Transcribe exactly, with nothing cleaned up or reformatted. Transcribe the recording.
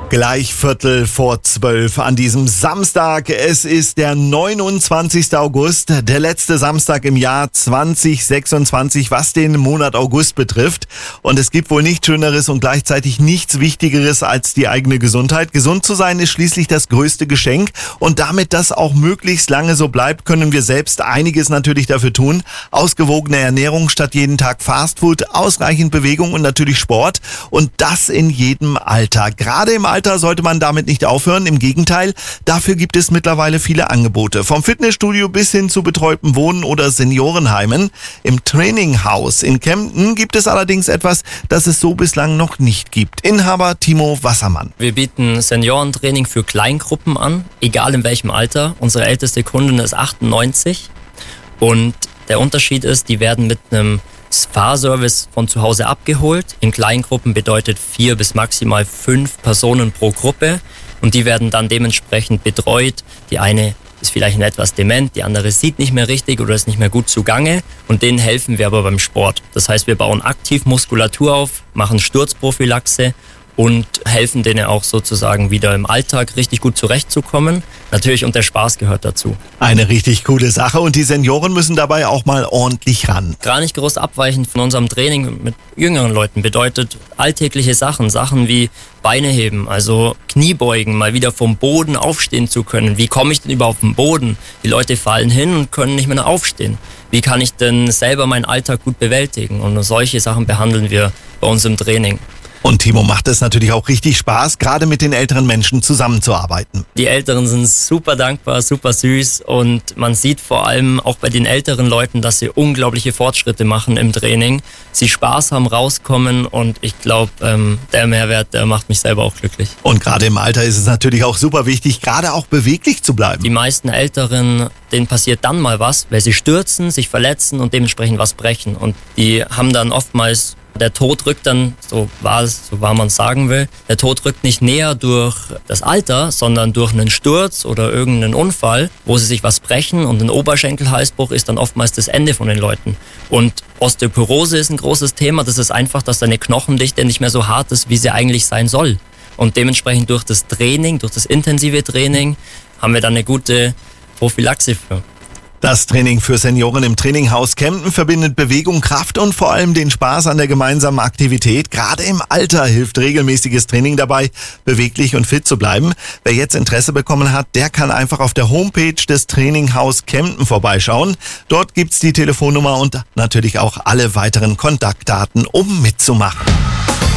Gleich Viertel vor zwölf an diesem Samstag. Es ist der neunundzwanzigste August, der letzte Samstag im Jahr zwanzig sechsundzwanzig, was den Monat August betrifft. Und es gibt wohl nichts Schöneres und gleichzeitig nichts Wichtigeres als die eigene Gesundheit. Gesund zu sein ist schließlich das größte Geschenk. Und damit das auch möglichst lange so bleibt, können wir selbst einiges natürlich dafür tun. Ausgewogene Ernährung statt jeden Tag Fastfood, ausreichend Bewegung und natürlich Sport. Und das in jedem Alter. Gerade im Alter sollte man damit nicht aufhören. Im Gegenteil, dafür gibt es mittlerweile viele Angebote. Vom Fitnessstudio bis hin zu betreutem Wohnen oder Seniorenheimen. Im Traininghaus in Kempten gibt es allerdings etwas, das es so bislang noch nicht gibt. Inhaber Timo Wassermann. Wir bieten Seniorentraining für Kleingruppen an, egal in welchem Alter. Unsere älteste Kundin ist achtundneunzig und der Unterschied ist, die werden mit einem Fahrservice von zu Hause abgeholt. In Kleingruppen bedeutet vier bis maximal fünf Personen pro Gruppe und die werden dann dementsprechend betreut. Die eine ist vielleicht etwas dement, die andere sieht nicht mehr richtig oder ist nicht mehr gut zugange und denen helfen wir aber beim Sport. Das heißt, wir bauen aktiv Muskulatur auf, machen Sturzprophylaxe und helfen denen auch sozusagen wieder im Alltag richtig gut zurechtzukommen. Natürlich, und der Spaß gehört dazu. Eine richtig coole Sache und die Senioren müssen dabei auch mal ordentlich ran. Gar nicht groß abweichend von unserem Training mit jüngeren Leuten bedeutet alltägliche Sachen, Sachen wie Beine heben, also Kniebeugen, mal wieder vom Boden aufstehen zu können. Wie komme ich denn überhaupt auf den Boden? Die Leute fallen hin und können nicht mehr aufstehen. Wie kann ich denn selber meinen Alltag gut bewältigen? Und solche Sachen behandeln wir bei uns im Training. Und Timo, macht es natürlich auch richtig Spaß, gerade mit den älteren Menschen zusammenzuarbeiten. Die Älteren sind super dankbar, super süß und man sieht vor allem auch bei den älteren Leuten, dass sie unglaubliche Fortschritte machen im Training. Sie Spaß haben, rauskommen und ich glaube, ähm, der Mehrwert, der macht mich selber auch glücklich. Und gerade im Alter ist es natürlich auch super wichtig, gerade auch beweglich zu bleiben. Die meisten Älteren, denen passiert dann mal was, weil sie stürzen, sich verletzen und dementsprechend was brechen. Und die haben dann oftmals Der Tod rückt dann, so war es, so war man es sagen will, der Tod rückt nicht näher durch das Alter, sondern durch einen Sturz oder irgendeinen Unfall, wo sie sich was brechen und ein Oberschenkelhalsbruch ist dann oftmals das Ende von den Leuten. Und Osteoporose ist ein großes Thema, das ist einfach, dass deine Knochendichte nicht mehr so hart ist, wie sie eigentlich sein soll. Und dementsprechend durch das Training, durch das intensive Training, haben wir dann eine gute Prophylaxe für. Das Training für Senioren im Traininghaus Kempten verbindet Bewegung, Kraft und vor allem den Spaß an der gemeinsamen Aktivität. Gerade im Alter hilft regelmäßiges Training dabei, beweglich und fit zu bleiben. Wer jetzt Interesse bekommen hat, der kann einfach auf der Homepage des Traininghaus Kempten vorbeischauen. Dort gibt's die Telefonnummer und natürlich auch alle weiteren Kontaktdaten, um mitzumachen.